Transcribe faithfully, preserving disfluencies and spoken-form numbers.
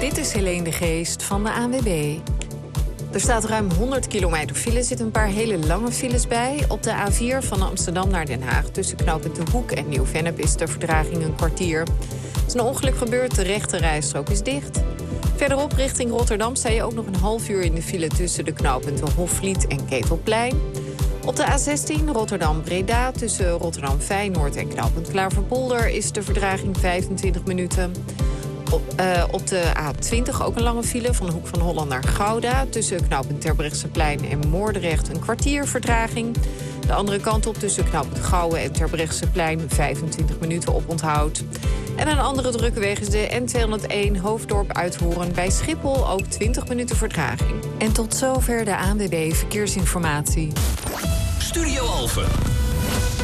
Dit is Helene de Geest van de A N W B. Er staat ruim honderd kilometer file, er zitten een paar hele lange files bij. Op de A vier van Amsterdam naar Den Haag tussen knooppunt De Hoek en Nieuw-Vennep is de vertraging een kwartier. Er is een ongeluk gebeurd, de rechte rijstrook is dicht. Verderop richting Rotterdam sta je ook nog een half uur in de file tussen de knooppunten Hofvliet en Ketelplein. Op de A zestien Rotterdam-Breda tussen Rotterdam-Feyenoord en knooppunt Klaverpolder is de vertraging vijfentwintig minuten. Op, uh, op de A twintig ook een lange file van de Hoek van Holland naar Gouda. Tussen knooppunt Terbrechtseplein en Moordrecht een kwartier vertraging. De andere kant op tussen knooppunt Gouwen en Terbrechtseplein vijfentwintig minuten oponthoud. En een andere drukke weg is de N tweehonderdéén Hoofddorp Uithoren bij Schiphol ook twintig minuten vertraging. En tot zover de A N W B Verkeersinformatie. Studio Alphen.